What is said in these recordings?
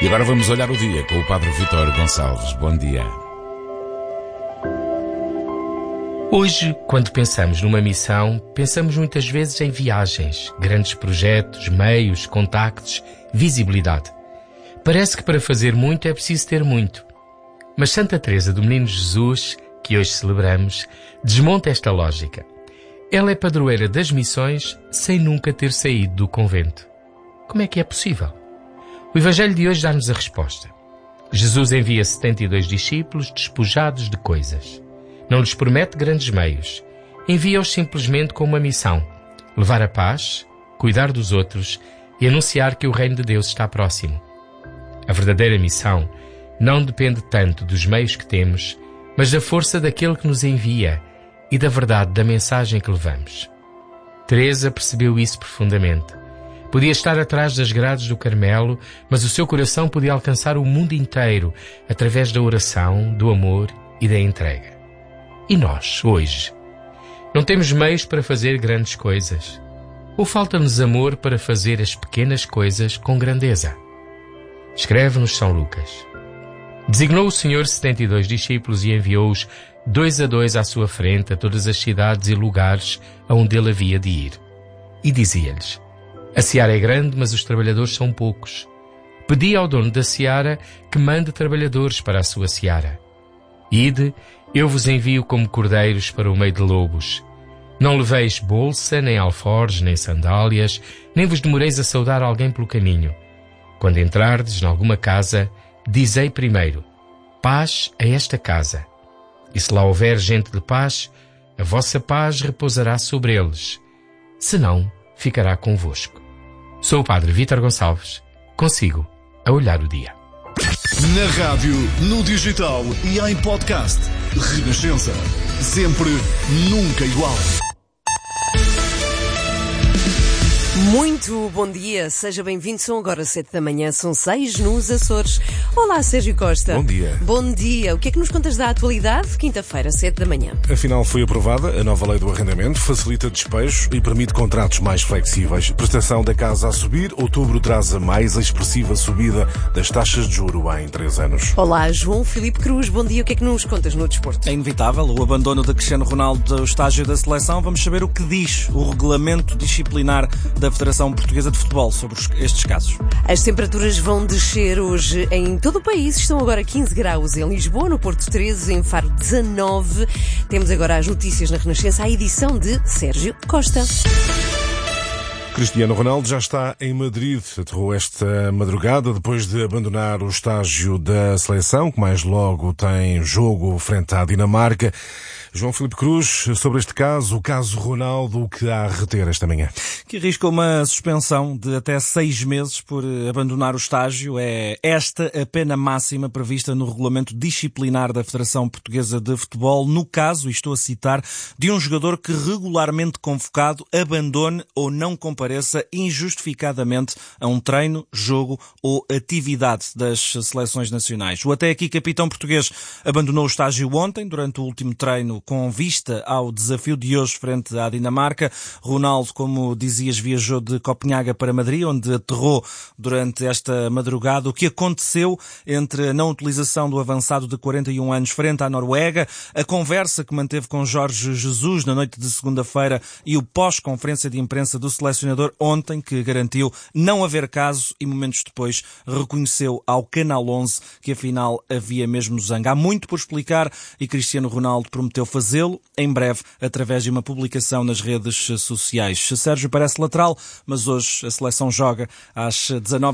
E agora vamos olhar o dia com o Padre Vítor Gonçalves. Bom dia. Hoje, quando pensamos numa missão, pensamos muitas vezes em viagens, grandes projetos, meios, contactos, visibilidade. Parece que para fazer muito é preciso ter muito. Mas Santa Teresa do Menino Jesus, que hoje celebramos, desmonta esta lógica. Ela é padroeira das missões sem nunca ter saído do convento. Como é que é possível? O Evangelho de hoje dá-nos a resposta. Jesus envia 72 discípulos despojados de coisas. Não lhes promete grandes meios. Envia-os simplesmente com uma missão: levar a paz, cuidar dos outros e anunciar que o reino de Deus está próximo. A verdadeira missão não depende tanto dos meios que temos, mas da força daquele que nos envia e da verdade da mensagem que levamos. Teresa percebeu isso profundamente. Podia estar atrás das grades do Carmelo, mas o seu coração podia alcançar o mundo inteiro através da oração, do amor e da entrega. E nós, hoje? Não temos meios para fazer grandes coisas? Ou falta-nos amor para fazer as pequenas coisas com grandeza? Escreve-nos São Lucas. Designou o Senhor 72 discípulos e enviou-os 2 a 2 à sua frente a todas as cidades e lugares aonde ele havia de ir. E dizia-lhes: a seara é grande, mas os trabalhadores são poucos. Pedi ao dono da seara que mande trabalhadores para a sua seara. Ide, eu vos envio como cordeiros para o meio de lobos. Não leveis bolsa, nem alforjes, nem sandálias, nem vos demoreis a saudar alguém pelo caminho. Quando entrardes em alguma casa, dizei primeiro: paz a esta casa. E se lá houver gente de paz, a vossa paz repousará sobre eles. Se não, ficará convosco. Sou o Padre Vítor Gonçalves, consigo a olhar o dia. Na rádio, no digital e em podcast. Renascença. Sempre, nunca igual. Muito bom dia, seja bem-vindo. São agora 7 da manhã, são 6 nos Açores. Olá, Sérgio Costa. Bom dia. Bom dia. O que é que nos contas da atualidade? Quinta-feira, 7 da manhã. Afinal, foi aprovada a nova lei do arrendamento, facilita despejos e permite contratos mais flexíveis. Prestação da casa a subir, outubro traz a mais expressiva subida das taxas de juro em 3 anos. Olá, João Filipe Cruz. Bom dia. O que é que nos contas no desporto? É inevitável o abandono de Cristiano Ronaldo do estágio da seleção. Vamos saber o que diz o regulamento disciplinar da Federação Portuguesa de Futebol sobre estes casos. As temperaturas vão descer hoje em todo o país. Estão agora 15 graus em Lisboa, no Porto 13, em Faro 19. Temos agora as notícias na Renascença, a edição de Sérgio Costa. Cristiano Ronaldo já está em Madrid. Aterrou esta madrugada depois de abandonar o estágio da seleção, que mais logo tem jogo frente à Dinamarca. João Filipe Cruz, sobre este caso, o caso Ronaldo, o que há a reter esta manhã? Que arrisca uma suspensão de até 6 meses por abandonar o estágio. É esta a pena máxima prevista no regulamento disciplinar da Federação Portuguesa de Futebol, no caso, e estou a citar, de um jogador que regularmente convocado abandone ou não compareça injustificadamente a um treino, jogo ou atividade das seleções nacionais. O até aqui capitão português abandonou o estágio ontem, durante o último treino, com vista ao desafio de hoje frente à Dinamarca. Ronaldo, como dizias, viajou de Copenhaga para Madrid, onde aterrou durante esta madrugada. O que aconteceu entre a não utilização do avançado de 41 anos frente à Noruega, a conversa que manteve com Jorge Jesus na noite de segunda-feira e o pós-conferência de imprensa do selecionador ontem, que garantiu não haver caso e momentos depois reconheceu ao Canal 11 que afinal havia mesmo zanga. Há muito por explicar e Cristiano Ronaldo prometeu fazê-lo em breve através de uma publicação nas redes sociais. Sérgio parece lateral, mas hoje a seleção joga às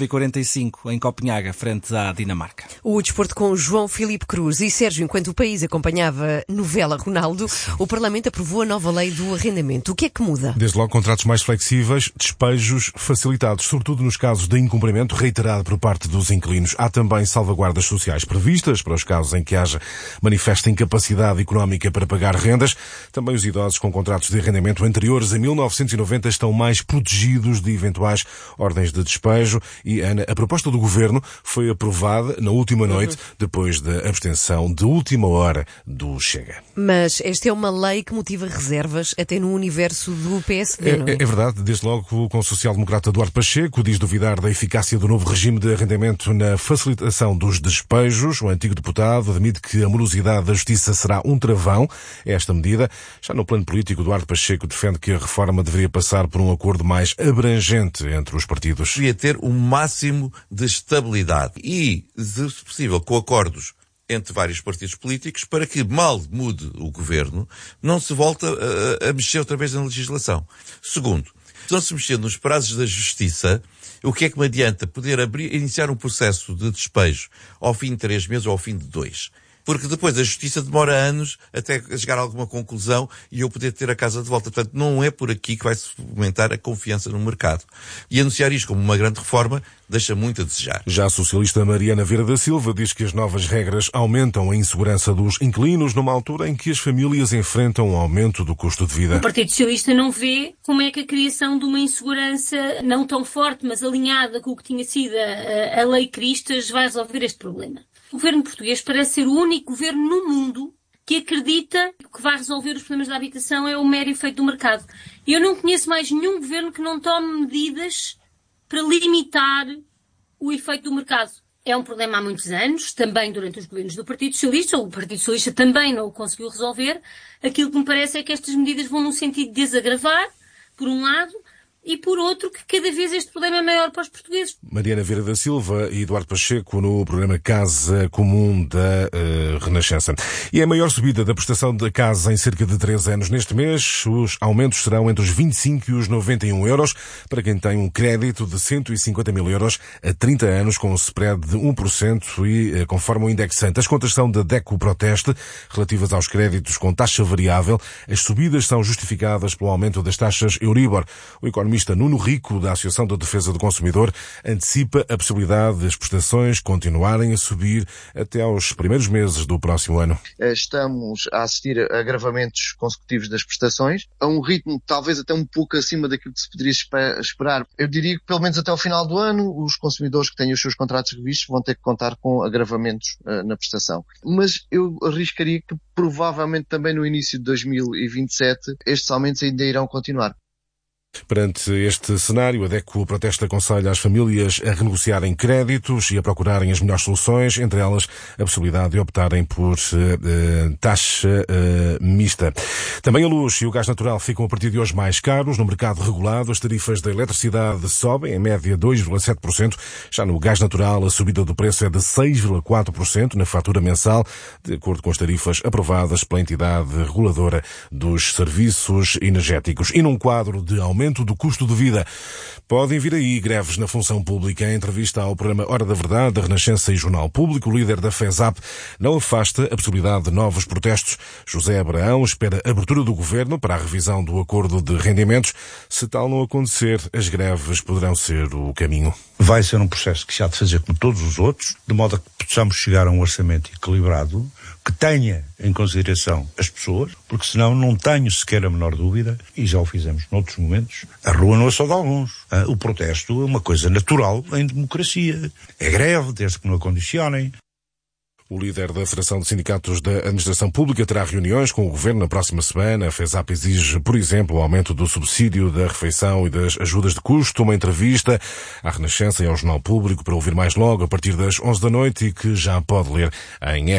19h45 em Copenhaga, frente à Dinamarca. O desporto com João Filipe Cruz. E Sérgio, enquanto o país acompanhava novela Ronaldo, o Parlamento aprovou a nova lei do arrendamento. O que é que muda? Desde logo, contratos mais flexíveis, despejos facilitados, sobretudo nos casos de incumprimento reiterado por parte dos inquilinos. Há também salvaguardas sociais previstas para os casos em que haja manifesta incapacidade económica para pagar rendas. Também os idosos com contratos de arrendamento anteriores a 1990 estão mais protegidos de eventuais ordens de despejo. E, Ana, a proposta do Governo foi aprovada na última noite, depois da abstenção de última hora do Chega. Mas esta é uma lei que motiva reservas até no universo do PSD, não é? É verdade. Desde logo diálogo com o social-democrata Duarte Pacheco, diz duvidar da eficácia do novo regime de arrendamento na facilitação dos despejos. O antigo deputado admite que a morosidade da justiça será um travão a esta medida. Já no plano político, Duarte Pacheco defende que a reforma deveria passar por um acordo mais abrangente entre os partidos. Devia ter um máximo de estabilidade e, se possível, com acordos entre vários partidos políticos, para que, mal mude o governo, não se volte a mexer outra vez na legislação. Segundo, se não se mexer nos prazos da justiça, o que é que me adianta poder iniciar um processo de despejo ao fim de 3 meses ou ao fim de 2? Porque depois a justiça demora anos até chegar a alguma conclusão e eu poder ter a casa de volta. Portanto, não é por aqui que vai se fomentar a confiança no mercado. E anunciar isto como uma grande reforma deixa muito a desejar. Já a socialista Mariana Vieira da Silva diz que as novas regras aumentam a insegurança dos inquilinos numa altura em que as famílias enfrentam um aumento do custo de vida. O Partido Socialista não vê como é que a criação de uma insegurança não tão forte, mas alinhada com o que tinha sido a Lei Cristas, vai resolver este problema. O governo português parece ser o único governo no mundo que acredita que o que vai resolver os problemas da habitação é o mero efeito do mercado. Eu não conheço mais nenhum governo que não tome medidas para limitar o efeito do mercado. É um problema há muitos anos, também durante os governos do Partido Socialista. O Partido Socialista também não o conseguiu resolver. Aquilo que me parece é que estas medidas vão num sentido de desagravar, por um lado, e por outro, que cada vez este problema é maior para os portugueses. Mariana Vieira da Silva e Duarte Pacheco no programa Casa Comum da Renascença. E a maior subida da prestação da casa em cerca de 3 anos neste mês. Os aumentos serão entre os 25 e os 91 euros para quem tem um crédito de 150 mil euros a 30 anos com um spread de 1% e conforme o indexante. As contas são da DECO Proteste relativas aos créditos com taxa variável. As subidas são justificadas pelo aumento das taxas Euribor. O economista Nuno Rico, da Associação da Defesa do Consumidor, antecipa a possibilidade das prestações continuarem a subir até aos primeiros meses do próximo ano. Estamos a assistir a agravamentos consecutivos das prestações, a um ritmo talvez até um pouco acima daquilo que se poderia esperar. Eu diria que pelo menos até ao final do ano, os consumidores que têm os seus contratos revistos vão ter que contar com agravamentos na prestação. Mas eu arriscaria que provavelmente também no início de 2027 estes aumentos ainda irão continuar. Perante este cenário, a DECO Proteste aconselha as famílias a renegociarem créditos e a procurarem as melhores soluções, entre elas a possibilidade de optarem por taxa mista. Também a luz e o gás natural ficam a partir de hoje mais caros. No mercado regulado, as tarifas da eletricidade sobem, em média 2,7%. Já no gás natural, a subida do preço é de 6,4% na fatura mensal, de acordo com as tarifas aprovadas pela entidade reguladora dos serviços energéticos. E num quadro de aumento do custo de vida, podem vir aí greves na função pública. Em entrevista ao programa Hora da Verdade, da Renascença e Jornal Público, o líder da FESAP não afasta a possibilidade de novos protestos. José Abraão espera a abertura do governo para a revisão do acordo de rendimentos. Se tal não acontecer, as greves poderão ser o caminho. Vai ser um processo que se há de fazer como todos os outros, de modo a que possamos chegar a um orçamento equilibrado, que tenha em consideração as pessoas, porque senão não tenho sequer a menor dúvida, e já o fizemos noutros momentos, a rua não é só de alguns. O protesto é uma coisa natural em democracia. É greve, desde que não a condicionem. O líder da Federação de Sindicatos da Administração Pública terá reuniões com o Governo na próxima semana. A FESAP exige, por exemplo, o aumento do subsídio da refeição e das ajudas de custo. Uma entrevista à Renascença e ao Jornal Público para ouvir mais logo a partir das 11 da noite e que já pode ler em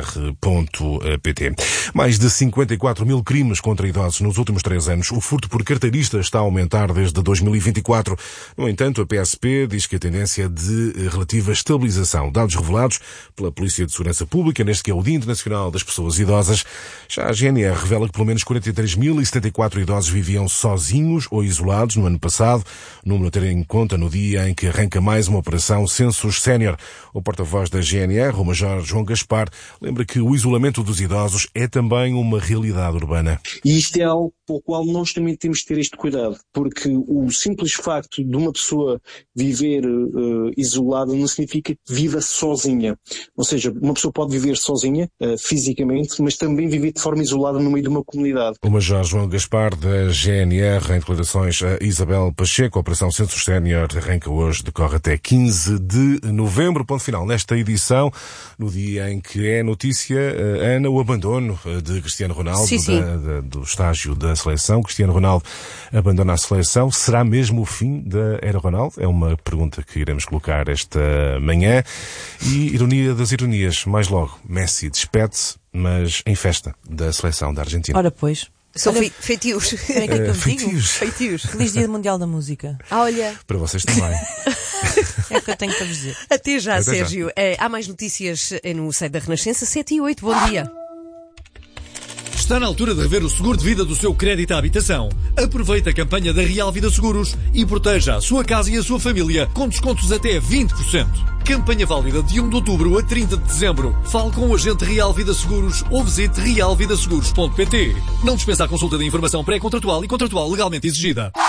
rr.pt. Mais de 54 mil crimes contra idosos nos últimos 3 anos. O furto por carteirista está a aumentar desde 2024. No entanto, a PSP diz que a tendência é de relativa estabilização. Dados revelados pela Polícia de Segurança Pública, neste que é o Dia Internacional das Pessoas Idosas. Já a GNR revela que pelo menos 43.074 idosos viviam sozinhos ou isolados no ano passado, número a ter em conta no dia em que arranca mais uma operação Census Sénior. O porta-voz da GNR, o Major João Gaspar, lembra que o isolamento dos idosos é também uma realidade urbana. E isto é algo pelo qual nós também temos de ter este cuidado, porque o simples facto de uma pessoa viver isolada não significa que viva sozinha. Ou seja, uma pessoa pode viver sozinha, fisicamente, mas também viver de forma isolada no meio de uma comunidade. O Major João Gaspar, da GNR, em declarações a Isabel Pacheco. A Operação Census Sénior arranca hoje, decorre até 15 de novembro. Ponto final nesta edição, no dia em que é notícia, Ana, o abandono de Cristiano Ronaldo, sim. do estágio da seleção. Cristiano Ronaldo abandona a seleção. Será mesmo o fim da era Ronaldo? É uma pergunta que iremos colocar esta manhã. E, ironia das ironias, mais logo, Messi despede-se, mas em festa da seleção da Argentina. Ora, pois. São feitios. Espera, que é que eu digo? Feitios. Feliz Dia Mundial da Música. Olha. Para vocês também. É o que eu tenho para vos dizer. Até já, Até Sérgio. Há mais notícias no site da Renascença, 7 e 8. Bom dia. Está na altura de rever o seguro de vida do seu crédito à habitação. Aproveite a campanha da Real Vida Seguros e proteja a sua casa e a sua família com descontos até 20%. Campanha válida de 1 de outubro a 30 de dezembro. Fale com o agente Real Vida Seguros ou visite realvidaseguros.pt. Não dispensa a consulta de informação pré-contratual e contratual legalmente exigida.